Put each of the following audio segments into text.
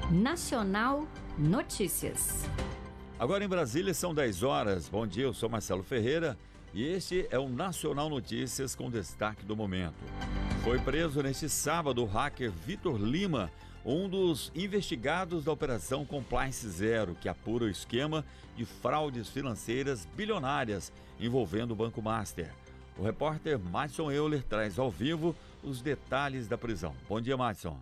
Nacional Notícias. Agora em Brasília são 10 horas. Bom dia, eu sou Marcelo Ferreira e este é o Nacional Notícias com destaque do momento. Foi preso neste sábado o hacker Vitor Lima, um dos investigados da Operação Compliance Zero, que apura o esquema de fraudes financeiras bilionárias envolvendo o Banco Master. O repórter Madison Euler traz ao vivo os detalhes da prisão. Bom dia, Madison.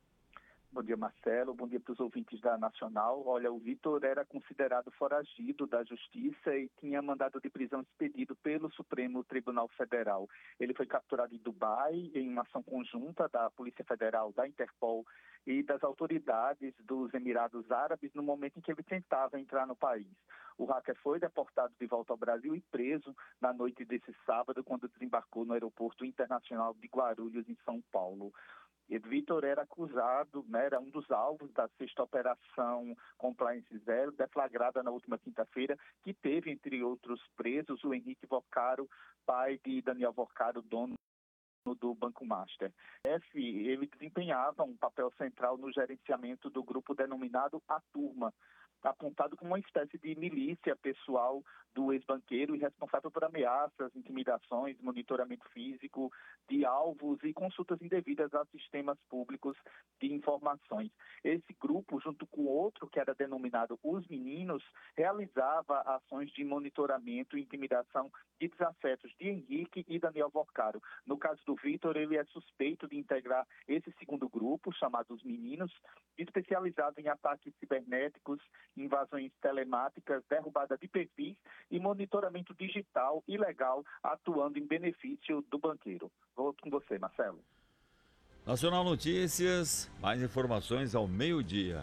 Bom dia, Marcelo. Bom dia para os ouvintes da Nacional. Olha, o Vitor era considerado foragido da Justiça e tinha mandado de prisão expedido pelo Supremo Tribunal Federal. Ele foi capturado em Dubai em uma ação conjunta da Polícia Federal, da Interpol e das autoridades dos Emirados Árabes no momento em que ele tentava entrar no país. O hacker foi deportado de volta ao Brasil e preso na noite desse sábado, quando desembarcou no Aeroporto Internacional de Guarulhos, em São Paulo. Vitor era acusado, era um dos alvos da 6ª Operação Compliance Zero, deflagrada na última quinta-feira, que teve, entre outros presos, o Henrique Vocaro, pai de Daniel Vocaro, dono do Banco Master. Ele desempenhava um papel central no gerenciamento do grupo denominado A Turma, apontado como uma espécie de milícia pessoal do ex-banqueiro e responsável por ameaças, intimidações, monitoramento físico de alvos e consultas indevidas a sistemas públicos de informações. Esse grupo, junto com outro que era denominado Os Meninos, realizava ações de monitoramento e intimidação de desafetos de Henrique e Daniel Vocaro. No caso do Vitor, ele é suspeito de integrar esse segundo grupo, chamado Os Meninos, especializado em ataques cibernéticos, invasões telemáticas, derrubada de perfis e monitoramento digital ilegal, atuando em benefício do banqueiro. Volto com você, Marcelo. Nacional Notícias, mais informações ao meio-dia.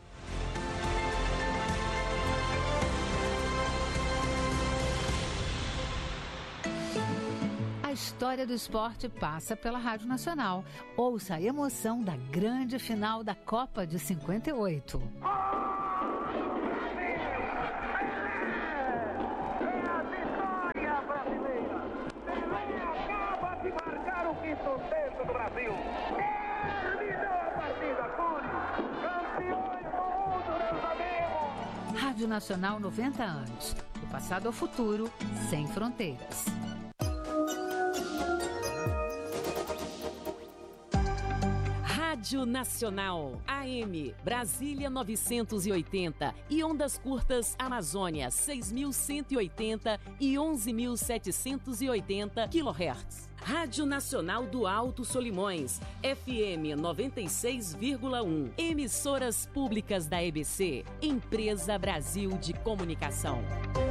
A história do esporte passa pela Rádio Nacional. Ouça a emoção da grande final da Copa de 58. Sucesso do Brasil. Terminou a partida, Túlio. Campeões do mundo, meus amigos. Rádio Nacional 90 anos. Do passado ao futuro, sem fronteiras. Rádio Nacional, AM, Brasília 980 e ondas curtas Amazônia 6.180 e 11.780 kHz. Rádio Nacional do Alto Solimões, FM 96,1. Emissoras públicas da EBC, Empresa Brasil de Comunicação.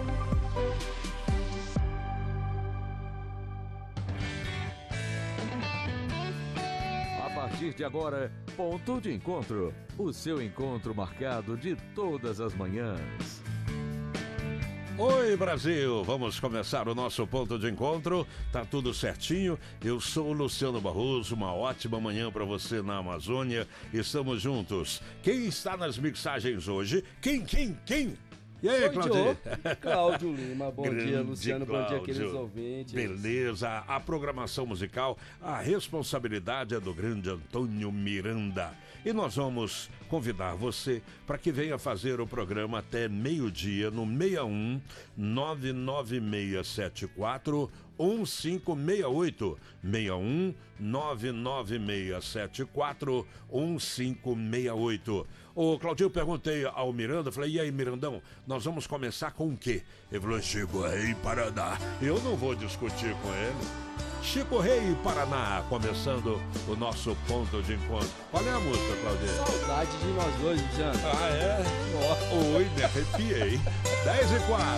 A partir de agora, Ponto de Encontro. O seu encontro marcado de todas as manhãs. Oi, Brasil! Vamos começar o nosso ponto de encontro. Tá tudo certinho. Eu sou o Luciano Barroso. Uma ótima manhã para você na Amazônia. Estamos juntos. Quem está nas mixagens hoje? Quem? E aí, Claudio? Cláudio Lima, bom Grande dia, Luciano, Cláudio. bom dia, queridos ouvintes. Beleza, a programação musical, a responsabilidade é do grande Antônio Miranda. E nós vamos convidar você para que venha fazer o programa até meio-dia no 61 99674 1568 61 99674 1568. Ô, Claudio, eu perguntei ao Miranda, falei, e aí, Mirandão, nós vamos começar com o quê? Ele falou, Chico Rei Paraná. Eu não vou discutir com ele. Chico Rei Paraná, começando o nosso ponto de encontro. Qual é a música, Claudio? Saudade de nós dois, Luciano. Ah, é? Oi, me arrepiei. 10h04.